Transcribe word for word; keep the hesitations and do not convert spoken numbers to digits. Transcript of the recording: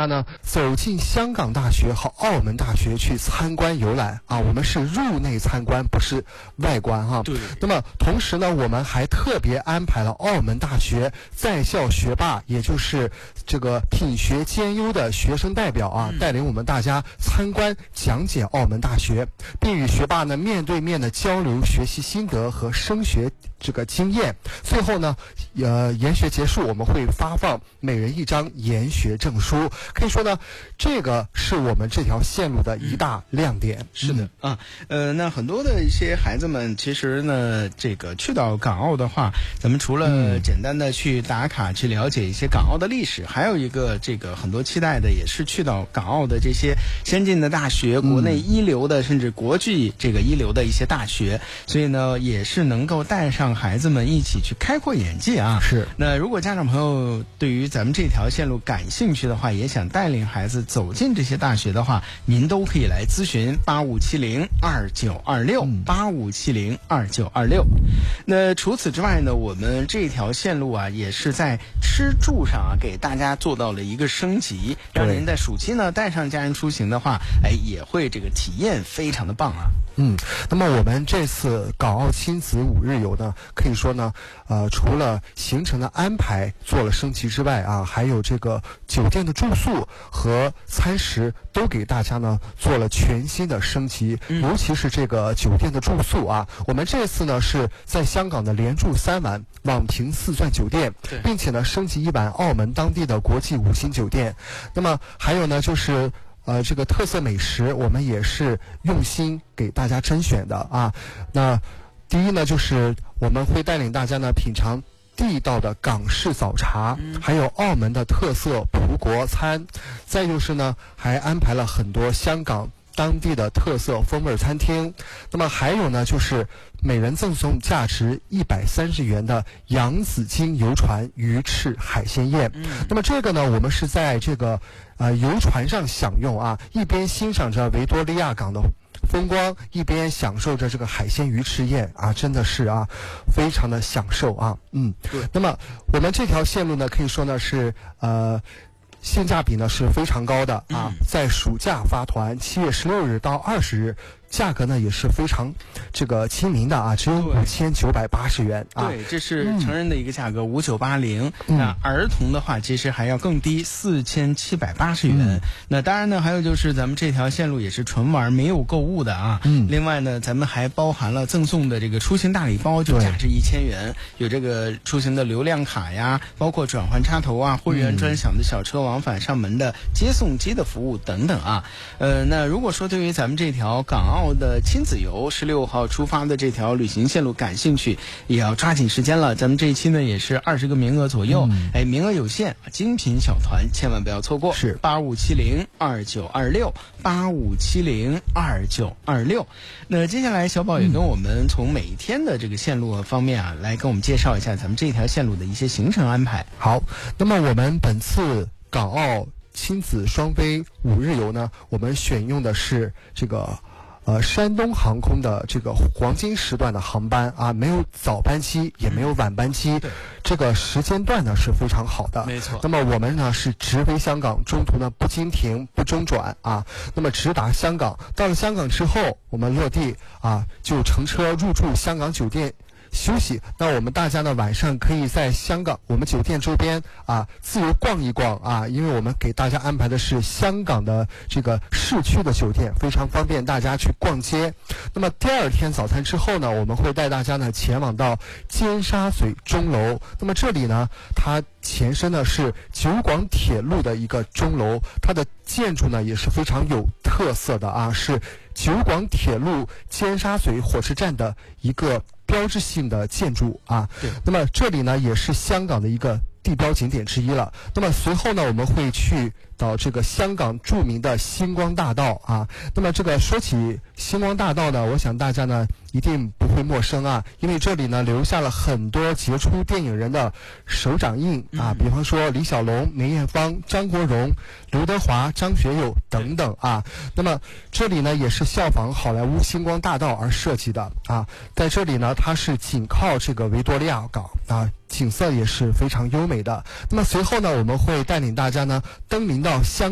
家呢走进香港大学和澳门大学去参观游览啊，我们是入内参观，不是外观哈。 对。 那么同时呢，我们还特别安排了澳门大学在校学霸，也就是这个品学兼优的学生代表啊，带领我们大家参观讲解澳门大学，并与学霸呢面对面的交流学习心得和升学这个经验。最后呢，呃，研学结束，我们会发放每人一张研学证书。可以说呢，这个是我们这条线路的一大亮点。嗯、 是的啊，呃，那很多的一些孩子们，其实呢，这个去到港澳的话，咱们除了简单的去打卡、去了解一些港澳的历史，还有一个这个很多期待的，也是去到港澳的这些先进的大学，国内一流的、嗯、甚至国际这个一流的一些大学，所以呢，也是能够带上孩子们一起去开阔眼界啊。 是。 那如果家长朋友对于咱们这条线路感兴趣的话，也想带领孩子走进这些大学的话，您都可以来咨询八五七零二九二六八五七零二九二六。那除此之外呢，我们这条线路啊，也是在吃住上啊，给大家做到了一个升级，让您在暑期呢带上家人出行的话，哎，也会这个体验非常的棒啊。 嗯，那么我们这次港澳亲子五日游呢，可以说呢，呃，除了行程的安排做了升级之外啊，还有这个酒店的住宿和餐食都给大家呢做了全新的升级， 嗯、 尤其是这个酒店的住宿啊，我们这次呢是在香港的连住三晚网评四钻酒店，并且呢升级一晚澳门当地的国际五星酒店。那么还有呢就是。呃，这个特色美食我们也是用心给大家甄选的啊。那第一呢，就是我们会带领大家呢品尝地道的港式早茶，还有澳门的特色葡国餐。再就是呢，还安排了很多香港当地的特色风味餐厅。那么还有呢，就是每人赠送价值一百三十元的洋紫荆游船鱼翅海鲜宴。嗯、那么这个呢，我们是在这个呃游船上享用啊，一边欣赏着维多利亚港的风光，一边享受着这个海鲜鱼翅宴啊，真的是啊，非常的享受啊。嗯，对。那么我们这条线路呢，可以说呢是呃。性价比呢是非常高的啊，在暑假发团，七月十六日到二十日，价格呢也是非常这个亲民的啊，只有五千九百八十元啊。 对，这是成人的一个价格五九八零，那儿童的话其实还要更低，四千七百八十元。嗯、那当然呢，还有就是咱们这条线路也是纯玩没有购物的啊。嗯。另外呢，咱们还包含了赠送的这个出行大礼包，就价值一千元，有这个出行的流量卡呀，包括转换插头啊，会员专享的小车往返上门的接送机的服务等等啊。呃，那如果说对于咱们这条港澳的亲子游十六号出发的这条旅行线路感兴趣，也要抓紧时间了。咱们这一期呢也是二十个名额左右，嗯、哎，名额有限，精品小团千万不要错过。 是八五七零二九二六八五七零二九二六。那接下来小宝也跟我们从每一天的这个线路方面啊，来跟我们介绍一下咱们这条线路的一些行程安排。 好，那么我们本次港澳亲子双飞五日游呢，我们选用的是这个呃山东航空的这个黄金时段的航班啊，没有早班机也没有晚班机，嗯、这个时间段呢是非常好的。 没错。 那么我们呢是直飞香港，中途呢不经停不中转啊，那么直达香港。到了香港之后，我们落地啊就乘车入住香港酒店。休息，那我们大家呢晚上可以在香港我们酒店周边啊自由逛一逛啊，因为我们给大家安排的是香港的这个市区的酒店，非常方便大家去逛街。那么第二天早餐之后呢，我们会带大家呢前往到尖沙咀钟楼。那么这里呢，它前身呢是九广铁路的一个钟楼，它的建筑呢也是非常有特色的啊，是九广铁路尖沙咀火车站的一个标志性的建筑啊。对。那么这里呢也是香港的一个地标景点之一了。那么随后呢，我们会去到这个香港著名的星光大道啊。那么这个说起星光大道呢，我想大家呢一定不会陌生啊，因为这里呢留下了很多杰出电影人的手掌印啊，比方说李小龙、梅艳芳、张国荣、刘德华、张学友等等啊。那么这里呢也是效仿好莱坞星光大道而设计的啊，在这里呢它是紧靠这个维多利亚港啊，景色也是非常优美的。那么随后呢，我们会带领大家呢登临到香